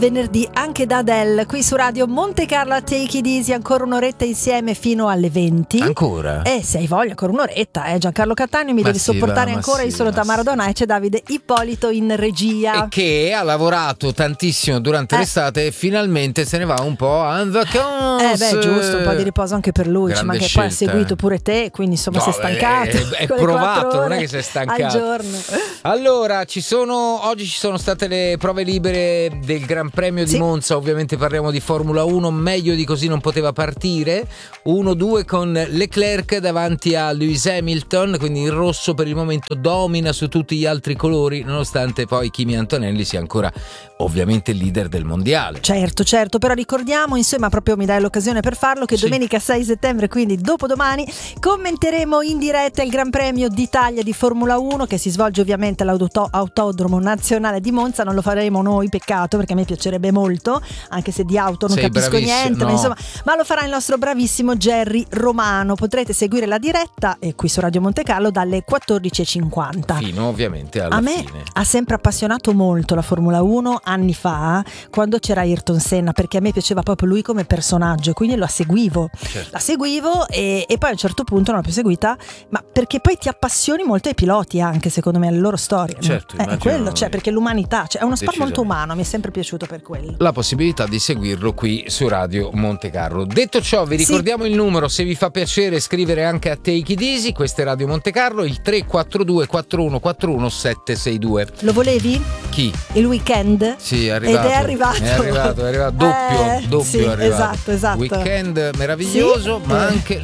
Venerdì anche da Adele qui su Radio Monte Carlo a Take It Easy, ancora un'oretta insieme fino alle 20. Ancora? Se hai voglia, ancora un'oretta. Giancarlo Cattaneo mi devi sopportare ancora. Io sono Tamara Donà e c'è Davide Ippolito in regia. E che ha lavorato tantissimo durante l'estate e finalmente se ne va un po' en vacances. Giusto, un po' di riposo anche per lui. Grande Ma che scelta, poi ha seguito pure te, quindi insomma sei stancato. È provato, non è che sei stancato. Al giorno. Allora, oggi ci sono state le prove libere del Gran Premio di Monza, ovviamente parliamo di Formula 1, meglio di così non poteva partire. 1-2 con Leclerc davanti a Lewis Hamilton, quindi il rosso per il momento domina su tutti gli altri colori, nonostante poi Kimi Antonelli sia ancora ovviamente il leader del mondiale. Certo, però ricordiamo, insomma, proprio mi dai l'occasione per farlo, che domenica 6 settembre, quindi dopodomani, commenteremo in diretta il Gran Premio d'Italia di Formula 1 che si svolge ovviamente all'Autodromo Nazionale di Monza. Non lo faremo noi, peccato, perché a me piacerebbe molto, anche se di auto non capisco niente, insomma, ma lo farà il nostro bravissimo Gerry Romano. Potrete seguire la diretta qui su Radio Monte Carlo dalle 14:50 fino ovviamente alla fine. A me ha sempre appassionato molto la Formula 1 anni fa, quando c'era Ayrton Senna, perché a me piaceva proprio lui come personaggio, quindi la seguivo e poi a un certo punto non l'ho più seguita, ma perché poi ti appassioni molto ai piloti, anche secondo me alle loro storie. È quello, perché l'umanità, è uno sport molto umano, mi è sempre piaciuto per quello. La possibilità di seguirlo qui su Radio Monte Carlo. Detto ciò, vi ricordiamo il numero, se vi fa piacere scrivere anche a Take It Easy, questa è Radio Monte Carlo, il 342 4141 762. Lo volevi? Chi? Il Weekend? Sì, è arrivato. Ed è arrivato doppio è arrivato. Esatto. Weekend meraviglioso, ma anche